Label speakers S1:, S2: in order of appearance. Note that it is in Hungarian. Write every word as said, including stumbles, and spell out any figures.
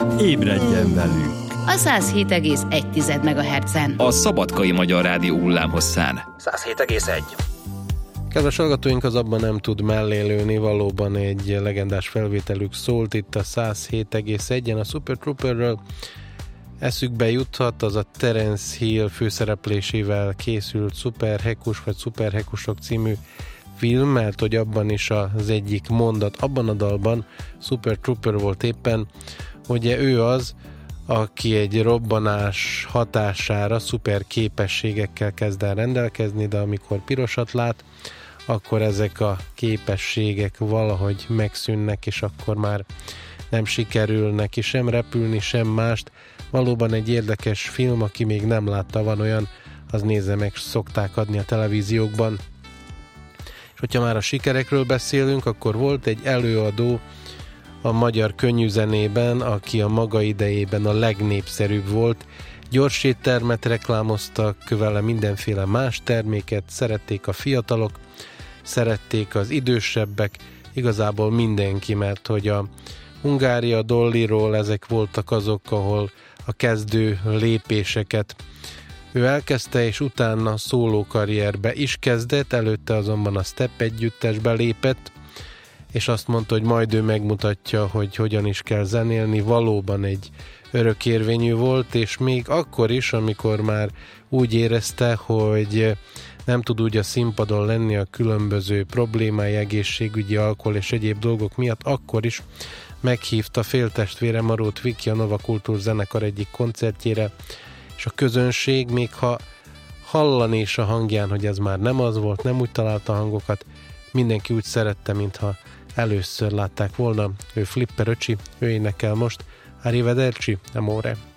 S1: Ébredjen velünk!
S2: A száz hét egész egy megahertzen.
S3: A Szabadkai Magyar Rádió hullámhosszán.
S4: száz hét egész egy.
S5: Kedves hallgatóink, az abban nem tud mellélőni, valóban egy legendás felvételük szólt itt a száz hét egész egyen a Super Trooperről. Eszükbe juthat az a Terence Hill főszereplésével készült Szuperhekus vagy Szuperhekusok című film, mert hogy abban is az egyik mondat, abban a dalban Super Trooper volt éppen, hogy ő az, aki egy robbanás hatására szuper képességekkel kezd el rendelkezni, de amikor pirosat lát, akkor ezek a képességek valahogy megszűnnek, és akkor már nem sikerül neki sem repülni, sem mást. Valóban egy érdekes film, aki még nem látta, van olyan, az nézze meg, szokták adni a televíziókban. És hogyha már a sikerekről beszélünk, akkor volt egy előadó a magyar könnyűzenében, aki a maga idejében a legnépszerűbb volt. Gyors éttermet reklámoztak, vele mindenféle más terméket, szerették a fiatalok, szerették az idősebbek, igazából mindenki, mert hogy a Hungária Dollyról ezek voltak azok, ahol a kezdő lépéseket ő elkezdte, és utána szóló karrierbe is kezdett, előtte azonban a Step együttesbe lépett, és azt mondta, hogy majd ő megmutatja, hogy hogyan is kell zenélni. Valóban egy örökérvényű volt, és még akkor is, amikor már úgy érezte, hogy nem tud úgy a színpadon lenni a különböző problémái, egészségügyi, alkohol és egyéb dolgok miatt, akkor is meghívta féltestvére Marót Viki a Nova Kultúr zenekar egyik koncertjére, és a közönség, még ha hallani is a hangján, hogy ez már nem az volt, nem úgy találta a hangokat, mindenki úgy szerette, mintha először látták volna. Ő Flipper öcsi, ő énekel most Arrivederci, amore.